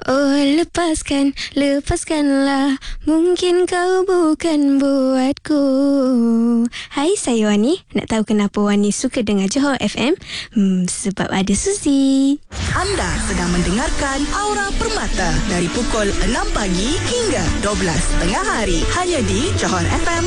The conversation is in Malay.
Oh lepaskanlah, mungkin kau bukan buatku. Hai, saya Wani. Nak tahu kenapa Wani suka dengar Johor FM? Sebab ada Suzy. Anda sedang mendengarkan Aura Permata dari pukul 6 pagi hingga 12 tengah hari, hanya di Johor FM